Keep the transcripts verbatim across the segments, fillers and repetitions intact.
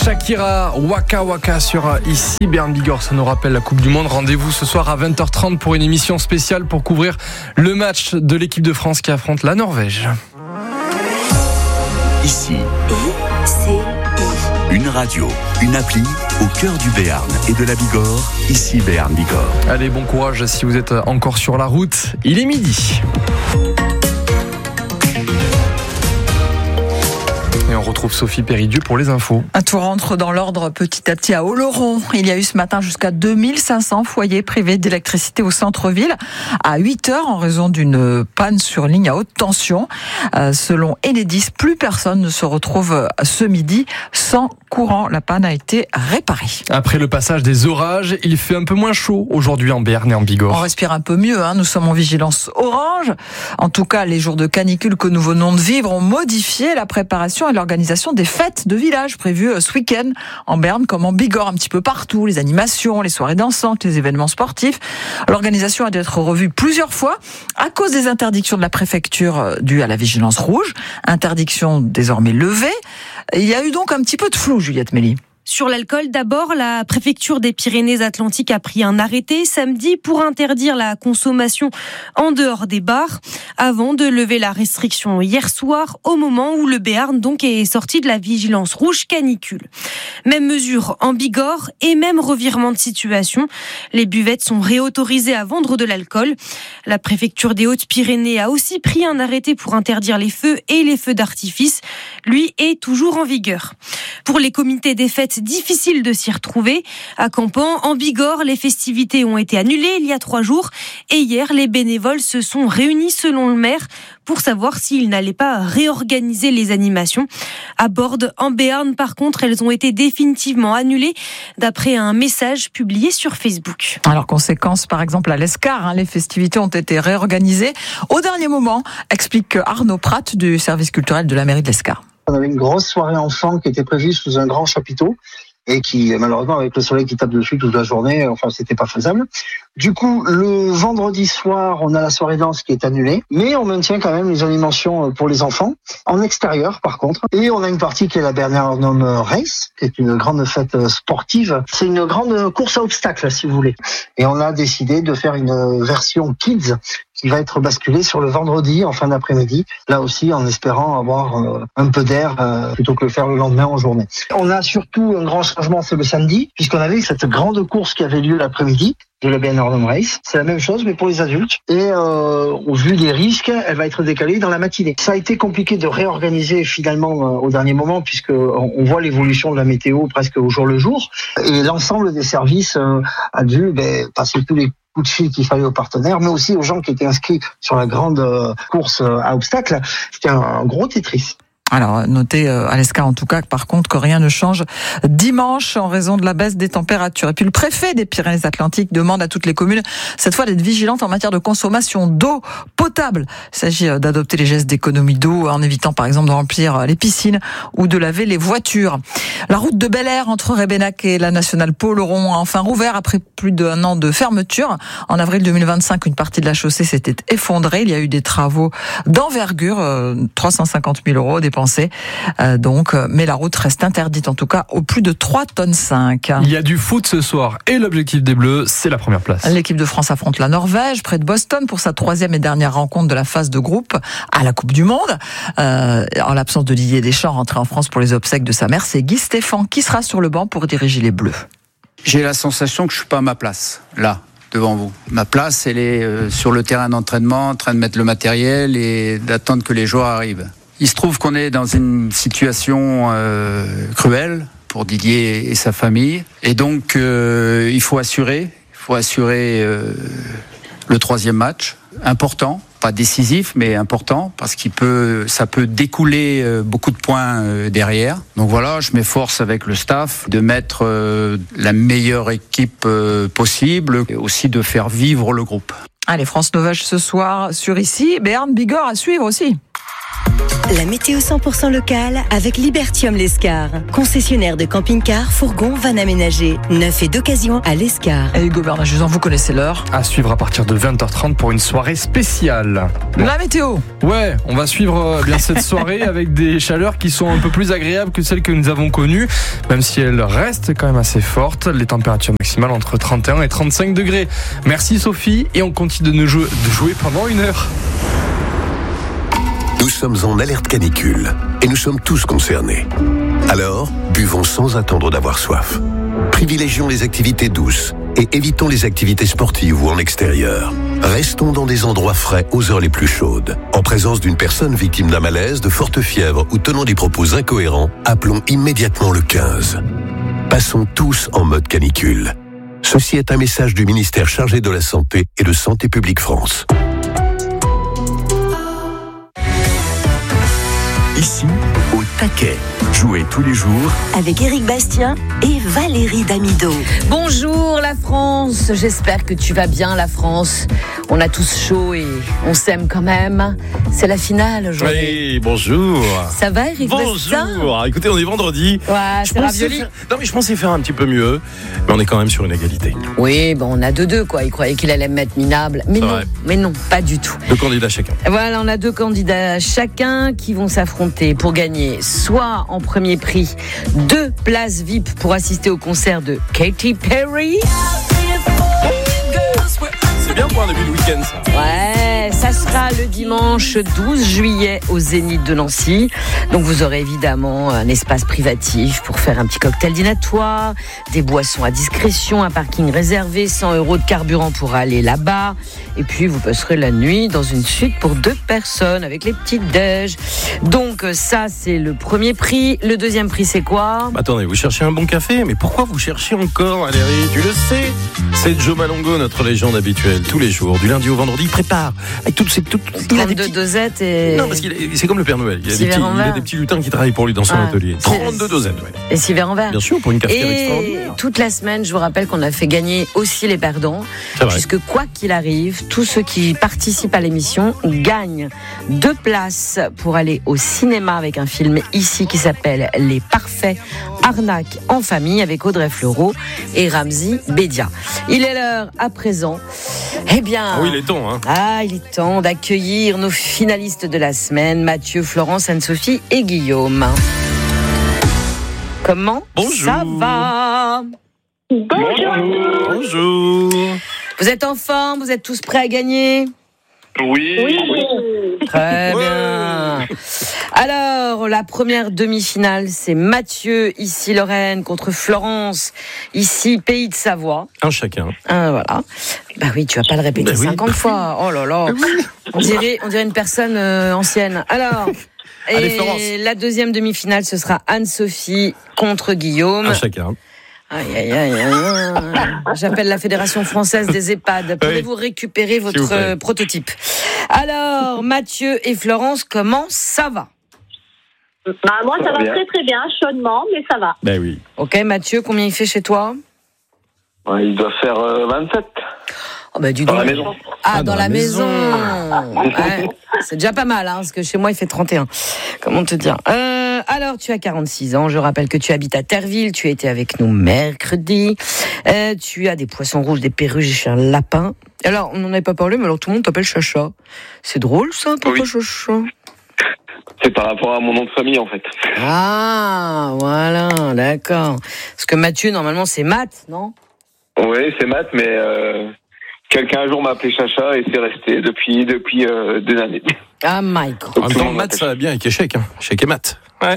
Shakira, Waka Waka sur Ici Bern Bigorre, ça nous rappelle la Coupe du Monde. Rendez-vous ce soir à vingt heures trente pour une émission spéciale pour couvrir le match de l'équipe de France qui affronte la Norvège. Ici, une radio, une appli au cœur du Béarn et de la Bigorre. Ici Bern Bigorre. Allez, bon courage si vous êtes encore sur la route. Il est midi. Et on retrouve Sophie Péridieu pour les infos. Un tour rentre dans l'ordre petit à petit à Oloron. Il y a eu ce matin jusqu'à deux mille cinq cents foyers privés d'électricité au centre-ville à huit heures en raison d'une panne sur ligne à haute tension. Euh, selon Enedis, plus personne ne se retrouve ce midi sans courant. La panne a été réparée. Après le passage des orages, il fait un peu moins chaud aujourd'hui en Béarn et en Bigorre. On respire un peu mieux, hein. Nous sommes en vigilance orange. En tout cas, les jours de canicule que nous venons de vivre ont modifié la préparation et l'organisation des fêtes de village prévues ce week-end en Béarn comme en Bigorre, un petit peu partout, les animations, les soirées dansantes, les événements sportifs. L'organisation a dû être revue plusieurs fois à cause des interdictions de la préfecture dues à la vigilance rouge, interdiction désormais levée. Il y a eu donc un petit peu de flou, Juliette Méli. Sur l'alcool, d'abord, la préfecture des Pyrénées-Atlantiques a pris un arrêté samedi pour interdire la consommation en dehors des bars, avant de lever la restriction hier soir, au moment où le Béarn donc est sorti de la vigilance rouge canicule. Même mesure en Bigorre et même revirement de situation. Les buvettes sont réautorisées à vendre de l'alcool. La préfecture des Hautes-Pyrénées a aussi pris un arrêté pour interdire les feux et les feux d'artifice. Lui est toujours en vigueur. Pour les comités des fêtes, difficile de s'y retrouver. À Campan, en Bigorre, les festivités ont été annulées il y a trois jours et hier, les bénévoles se sont réunis selon le maire pour savoir s'ils n'allaient pas réorganiser les animations. À Bordes, en Béarn, par contre, elles ont été définitivement annulées d'après un message publié sur Facebook. Alors, conséquence, par exemple, à l'Escar, hein, les festivités ont été réorganisées au dernier moment, explique Arnaud Pratt du service culturel de la mairie de l'Escar. On avait une grosse soirée enfant qui était prévue sous un grand chapiteau et qui, malheureusement, avec le soleil qui tape dessus toute la journée, enfin, c'était pas faisable. Du coup, le vendredi soir, on a la soirée danse qui est annulée, mais on maintient quand même les animations pour les enfants, en extérieur par contre. Et on a une partie qui est la Bernard Arnault Race, qui est une grande fête sportive. C'est une grande course à obstacles, si vous voulez. Et on a décidé de faire une version kids qui va être basculée sur le vendredi en fin d'après-midi, là aussi en espérant avoir euh, un peu d'air euh, plutôt que le faire le lendemain en journée. On a surtout un grand changement, c'est le samedi, puisqu'on avait cette grande course qui avait lieu l'après-midi de la Bernard Arnault Race. C'est la même chose, mais pour les adultes. Et euh, au vu des risques, elle va être décalée dans la matinée. Ça a été compliqué de réorganiser finalement euh, au dernier moment, puisque on voit l'évolution de la météo presque au jour le jour. Et l'ensemble des services euh, a dû ben, passer tous les coups de fil qu'il fallait aux partenaires, mais aussi aux gens qui étaient inscrits sur la grande euh, course euh, à obstacles. C'était un, un gros Tetris. Alors, notez à l'Escar en tout cas, par contre, que rien ne change dimanche en raison de la baisse des températures. Et puis le préfet des Pyrénées-Atlantiques demande à toutes les communes, cette fois, d'être vigilantes en matière de consommation d'eau potable. Il s'agit d'adopter les gestes d'économie d'eau en évitant par exemple de remplir les piscines ou de laver les voitures. La route de Bel-Air entre Rébénac et la nationale Pau-Oloron a enfin rouvert après plus d'un an de fermeture. En avril deux mille vingt-cinq, une partie de la chaussée s'était effondrée. Il y a eu des travaux d'envergure, trois cent cinquante mille euros dépensés. Euh, donc, mais la route reste interdite en tout cas au plus de trois tonnes cinq. Il y a du foot ce soir et l'objectif des Bleus, c'est la première place. L'équipe de France affronte la Norvège près de Boston pour sa troisième et dernière rencontre de la phase de groupe à la Coupe du Monde. Euh, en l'absence de Didier Deschamps rentré en France pour les obsèques de sa mère, c'est Guy Stéphane qui sera sur le banc pour diriger les Bleus. J'ai la sensation que je suis pas à ma place là. Devant vous. Ma place, elle est euh, sur le terrain d'entraînement, en train de mettre le matériel et d'attendre que les joueurs arrivent. Il se trouve qu'on est dans une situation euh, cruelle pour Didier et sa famille. Et donc, euh, il faut assurer, il faut assurer euh, le troisième match. Important, pas décisif, mais important, parce qu'il peut, ça peut découler euh, beaucoup de points euh, derrière. Donc voilà, je m'efforce avec le staff de mettre euh, la meilleure équipe euh, possible et aussi de faire vivre le groupe. Allez, France-Norvège ce soir sur Ici, Béarn Bigorre à suivre aussi. La météo cent pour cent locale avec Libertium Lescar. Concessionnaire de camping-car, fourgons, van aménagés. Neuf et d'occasion à Lescar. Et Hugo Bernard-Jusan, vous connaissez l'heure. À suivre à partir de vingt heures trente pour une soirée spéciale. Bon. La météo. Ouais, on va suivre euh, bien cette soirée avec des chaleurs qui sont un peu plus agréables que celles que nous avons connues, même si elles restent quand même assez fortes. Les températures maximales entre trente et un et trente-cinq degrés. Merci Sophie, et on continue de, nous jouer, de jouer pendant une heure. Nous sommes en alerte canicule et nous sommes tous concernés. Alors, buvons sans attendre d'avoir soif. Privilégions les activités douces et évitons les activités sportives ou en extérieur. Restons dans des endroits frais aux heures les plus chaudes. En présence d'une personne victime d'un malaise, de forte fièvre ou tenant des propos incohérents, appelons immédiatement le quinze. Passons tous en mode canicule. Ceci est un message du ministère chargé de la Santé et de Santé publique France. Ici, au taquet. Jouez tous les jours Avec Éric Bastien et Valérie Damido. Bonjour la France, j'espère que tu vas bien la France. On a tous chaud et on s'aime quand même. C'est la finale aujourd'hui. Oui, bonjour. Ça va Éric Bastien ? Bonjour. Écoutez, on est vendredi. Ouais, Je c'est pensais ravioli. faire- Non mais je pensais faire un petit peu mieux, mais on est quand même sur une égalité. Oui, bon, on a deux deux quoi. Il croyait qu'il allait me mettre minable, mais C'est non, vrai. mais non, pas du tout. Deux candidats chacun. Voilà, on a deux candidats chacun qui vont s'affronter pour gagner soit en premier prix deux places V I P pour assister au concert de Katy Perry. C'est bien pour un début de week-end ça. Ouais, ça sera le dimanche douze juillet au Zénith de Nancy. Donc vous aurez évidemment un espace privatif pour faire un petit cocktail dînatoire, des boissons à discrétion, un parking réservé, cent euros de carburant pour aller là-bas. Et puis vous passerez la nuit dans une suite pour deux personnes avec les petites déj. Donc ça c'est le premier prix. Le deuxième prix c'est quoi ? Bah, attendez, vous cherchez un bon café, mais pourquoi vous cherchez encore Valérie ? Tu le sais, c'est Joe Malongo, notre légende habituelle, tous les jours, du lundi au vendredi, il prépare avec toutes ces toutes. Il a des trente-deux petits- dosettes et... Non, parce qu'il est- c'est comme le Père Noël. Il a, Six des petits, verres en il a verre. des petits lutins qui travaillent pour lui dans son Ah, atelier. c'est- trente-deux dosettes, ouais. Et six verres en verre. Bien sûr, pour une cafetière Et extraordinaire. toute la semaine, je vous rappelle qu'on a fait gagner aussi les perdants, C'est vrai. puisque quoi qu'il arrive, tous ceux qui participent à l'émission gagnent deux places pour aller au cinéma avec un film ici qui s'appelle Les Parfaits Arnaques en famille avec Audrey Fleurot et Ramzi Bedia. Il est l'heure à présent. Eh bien. Ah oui, il est temps, hein. Ah, il est temps d'accueillir nos finalistes de la semaine, Mathieu, Florence, Anne-Sophie et Guillaume. Comment Bonjour. ça va ? Bonjour. Bonjour. Vous êtes en forme ? Vous êtes tous prêts à gagner ? Oui. Très Ouais. bien. Alors, la première demi-finale, c'est Mathieu, ici Lorraine, contre Florence, ici Pays de Savoie. Un chacun. Ah, voilà. Bah oui, tu vas pas le répéter Bah oui. cinquante fois. Oh là là. On dirait, on dirait une personne euh, ancienne. Alors, Allez, et Florence. la deuxième demi-finale, ce sera Anne-Sophie contre Guillaume. Un chacun. Aïe, aïe, aïe, aïe. J'appelle la Fédération française des EHPAD. Pouvez-vous récupérer S'il vous votre plaît. euh, prototype ? Alors, Mathieu et Florence, comment ça va ? Bah, moi, ça va Bien. très très bien, chaudement, mais ça va. Ben oui. Ok, Mathieu, combien il fait chez toi ? Ouais, il doit faire euh, vingt-sept. Oh bah, dis Dans donc. la maison. Ah, dans, la maison. Ouais, c'est déjà pas mal, hein, parce que chez moi, il fait trente et un. Comment te dire ? euh, Alors, tu as quarante-six ans. Je rappelle que tu habites à Terreville. Tu as été avec nous mercredi. Euh, tu as des poissons rouges, des perruches et un lapin. Alors, on n'en avait pas parlé, mais alors tout le monde t'appelle Chacha. C'est drôle, ça, pourquoi Oui. Chacha ? C'est par rapport à mon nom de famille, en fait. Ah, voilà, d'accord. Parce que Mathieu, normalement, c'est Matt, non ? Oui, c'est Matt, mais euh, quelqu'un un jour m'a appelé Chacha et c'est resté depuis, depuis euh, des années. Ah, Mike. En Tout même le temps, monde maths, m'appelle ça va bien avec échec. Hein. Échec et maths. Ouais.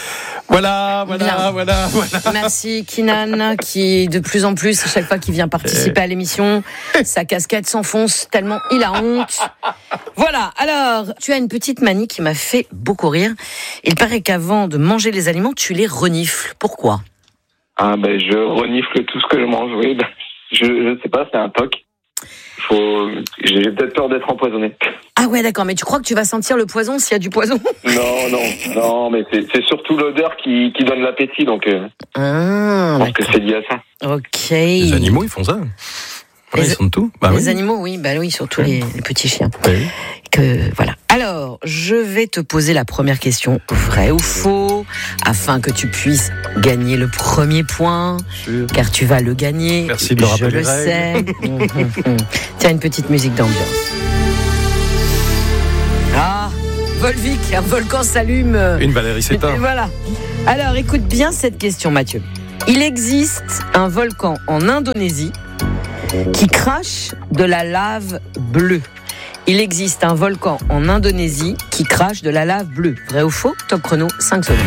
Voilà, voilà, Bien. voilà, voilà. Merci Kinan, qui de plus en plus, à chaque fois qu'il vient participer à l'émission, sa casquette s'enfonce tellement il a honte. Voilà, alors, tu as une petite manie qui m'a fait beaucoup rire. Il paraît qu'avant de manger les aliments, tu les renifles. Pourquoi ? Ah ben, je renifle tout ce que je mange, oui. Ben, je ne sais pas, c'est un toc. Faut... J'ai peut-être peur d'être empoisonné. Ah ouais, d'accord, mais tu crois que tu vas sentir le poison s'il y a du poison ? Non, non, non, mais c'est, c'est surtout l'odeur qui, qui donne l'appétit, donc euh, Ah, je pense que c'est lié à ça. ok. Les animaux, ils font ça. Ouais, ils sont de tout. Bah, les oui. animaux, oui, bah oui, surtout les, les petits chiens. Oui. Que voilà. Alors, je vais te poser la première question, vrai ou faux, afin que tu puisses gagner le premier point, Sûr. car tu vas le gagner. Merci de me rappeler je le les sais. règles. Hum, hum, hum. Tiens, une petite musique d'ambiance. Ah, Volvic, un volcan s'allume. Une Valérie Sétain. Et voilà. Alors, écoute bien cette question, Mathieu. Il existe un volcan en Indonésie qui crache de la lave bleue. Il existe un volcan en Indonésie qui crache de la lave bleue. Vrai ou faux? Top chrono, cinq secondes.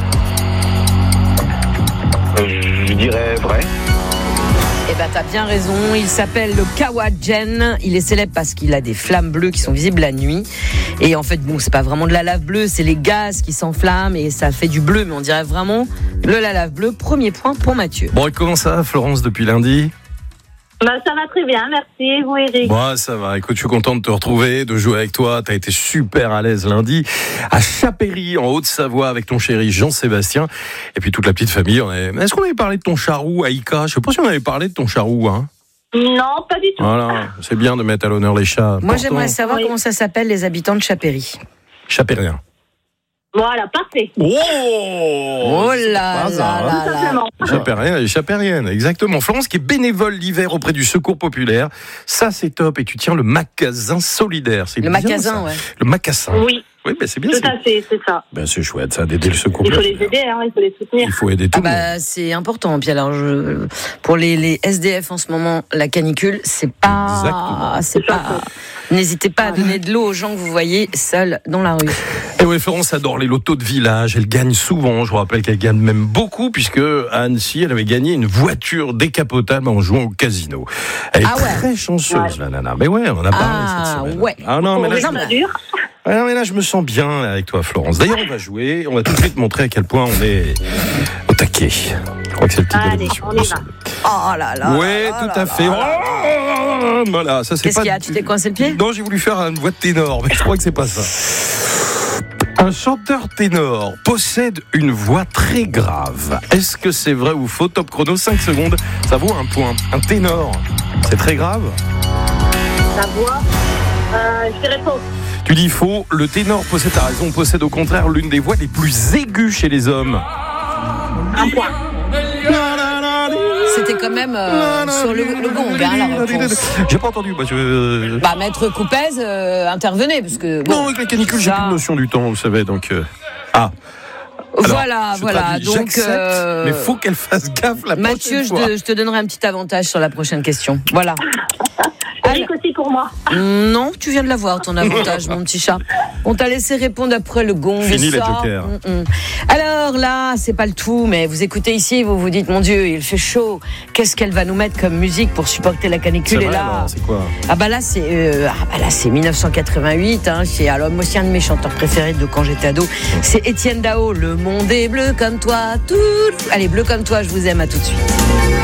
Je dirais vrai. Eh ben, t'as bien raison. Il s'appelle le Kawajen. Il est célèbre parce qu'il a des flammes bleues qui sont visibles la nuit. Et en fait, bon, c'est pas vraiment de la lave bleue, c'est les gaz qui s'enflamment et ça fait du bleu. Mais on dirait vraiment le la lave bleue. Premier point pour Mathieu. Bon, et comment ça va, Florence, depuis lundi? Bah, ça va très bien, merci. Vous, Eric? Bon, ça va. Écoute, je suis content de te retrouver, de jouer avec toi. T'as été super à l'aise lundi à Chapéry, en Haute-Savoie, avec ton chéri Jean-Sébastien. Et puis toute la petite famille. On est... Est-ce qu'on avait parlé de ton charroux, Aïka? Je sais pas si on avait parlé de ton charroux, hein. Non, pas du tout. Voilà, c'est bien de mettre à l'honneur les chats. Moi, Pourtant, j'aimerais savoir Oui. comment ça s'appelle, les habitants de Chapéry. Chapérien. Voilà, parfait. Oh, Oh là pas là ça, hein. Tout là là. simplement. Chapérienne et chapérienne, exactement. Florence qui est bénévole l'hiver auprès du Secours Populaire. Ça, c'est top. Et tu tiens le magasin solidaire. C'est Le bien, magasin, ça. ouais. Le macassin. Oui, Oui, ben c'est bien. tout c'est... à fait, c'est ça. Ben, c'est chouette, ça, d'aider le Secours Il faut les Populaire. aider, hein, il faut les soutenir. Il faut aider tout Ah le monde. bah, c'est important. Puis alors, je, pour les, les S D F en ce moment, la canicule, c'est pas, Exactement. c'est pas. N'hésitez pas à donner de l'eau aux gens que vous voyez seuls dans la rue. Et ouais, Florence adore les lotos de village. Elle gagne souvent. Je vous rappelle qu'elle gagne même beaucoup, puisque à Annecy, elle avait gagné une voiture décapotable en jouant au casino. Elle est Ah ouais. très chanceuse, la nana. Mais ouais, on en a parlé Ah, cette semaine. ouais. Ah non, mais là, Oui, je... ça dure. Ah non, mais là, je me sens bien là, avec toi, Florence. D'ailleurs, on va jouer. On va tout de suite montrer à quel point on est au taquet. Je crois que c'est le titre de Allez, l'émission. on y va. Oh là là. Ouais, là tout là à fait. là là. Oh, voilà, ça c'est Qu'est-ce pas. qu'il y a? Tu t'es coincé le pied? Non, j'ai voulu faire une voix de ténor, mais je crois que c'est pas ça. Un chanteur ténor possède une voix très grave. Est-ce que c'est vrai ou faux? Top chrono, cinq secondes. Ça vaut un point. Un ténor, c'est très grave? La voix, euh, je dirais faux. Tu dis faux. Le ténor possède, t'as raison, possède au contraire l'une des voix les plus aiguës chez les hommes. Un point. C'était quand même euh, sur le, le gong, hein, la réponse. J'ai pas entendu. Bah, je... Bah, maître Coupez, euh, intervenez, parce que. Bon, non, avec la canicule, j'ai ça- plus de notion du temps, vous savez, donc. euh, Ah. Alors, voilà, je voilà. traduis, Donc, j'accepte, euh, mais faut qu'elle fasse gaffe la Mathieu, prochaine je fois. te, je te donnerai un petit avantage sur la prochaine question. Voilà. Eric aussi pour moi. Non, tu viens de l'avoir, ton avantage, mon petit chat. On t'a laissé répondre après le gong. Fini et les ça. jokers. Mm, mm. Alors là, c'est pas le tout, mais vous écoutez ici, vous vous dites, mon Dieu, il fait chaud. Qu'est-ce qu'elle va nous mettre comme musique pour supporter la C'est canicule? vrai, Et là, alors, c'est quoi? ah bah là, c'est euh, ah bah là, c'est dix-neuf cent quatre-vingt-huit. Hein, c'est alors moi aussi un de mes chanteurs préférés de quand j'étais ado. C'est Étienne Dao. Le monde est bleu comme toi. Tout. Allez, bleu comme toi. Je vous aime. À tout de suite.